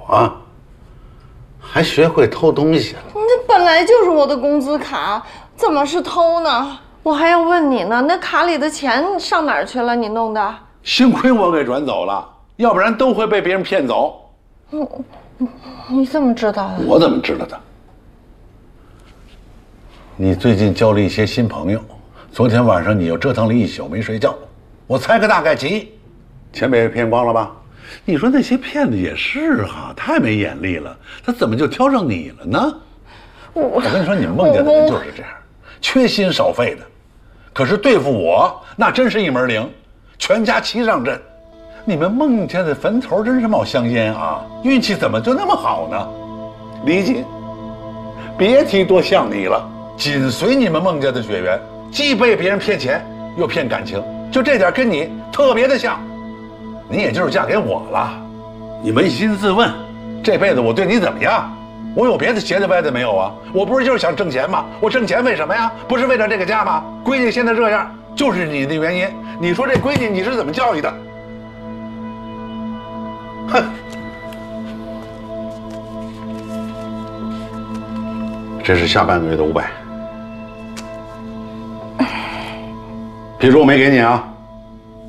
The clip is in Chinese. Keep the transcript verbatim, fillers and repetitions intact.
啊，还学会偷东西了。 那本来就是我的工资卡，怎么是偷呢？我还要问你呢，那卡里的钱上哪儿去了？你弄的？ 幸亏我给转走了，要不然都会被别人骗走。 嗯，你怎么知道的？ 我怎么知道的？你最近交了一些新朋友，昨天晚上你又折腾了一宿没睡觉，我猜个大概齐，钱被骗光了吧？你说那些骗子也是哈，太没眼力了，他怎么就挑上你了呢？我我跟你说，你们孟家的人就是这样，缺心少肺的，可是对付我那真是一门灵，全家齐上阵。你们孟家的坟头真是冒香烟啊，运气怎么就那么好呢？李锦，别提多像你了，紧随你们孟家的血缘，既被别人骗钱又骗感情，就这点跟你特别的像。你也就是嫁给我了，你扪心自问，这辈子我对你怎么样？我有别的斜的歪的没有啊？我不是就是想挣钱吗？我挣钱为什么呀？不是为了这个家吗？闺女现在这样，就是你的原因。你说这闺女你是怎么教育的？哼！这是下半个月的五百，别说我没给你啊。